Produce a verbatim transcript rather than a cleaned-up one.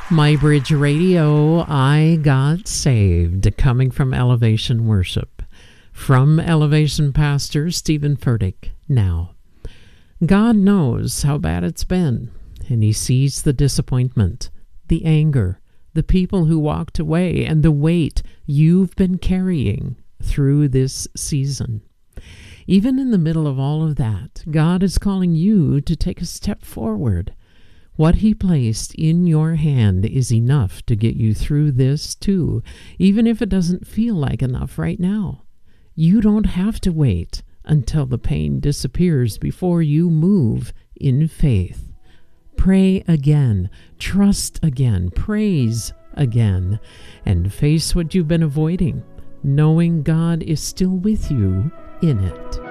My Bridge Radio, I Got Saved, coming from Elevation Worship. From Elevation Pastor Stephen Furtick. Now, God knows how bad it's been, and He sees the disappointment, the anger, the people who walked away, and the weight you've been carrying through this season. Even in the middle of all of that, God is calling you to take a step forward. What He placed in your hand is enough to get you through this too, even if it doesn't feel like enough right now. You don't have to wait until the pain disappears before you move in faith. Pray again, trust again, praise again, and face what you've been avoiding, knowing God is still with you in it.